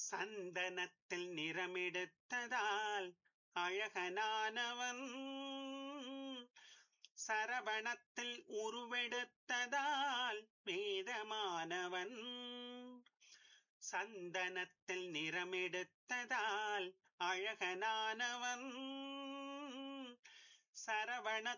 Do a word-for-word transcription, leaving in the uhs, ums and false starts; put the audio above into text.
சந்தனத்தில் நிறமெடுத்ததால் அழகனானவன், சரவணத்தில் உருவெடுத்ததால் வேதமானவன். சந்தனத்தில் நிறமெடுத்ததால் அழகனானவன், சரவண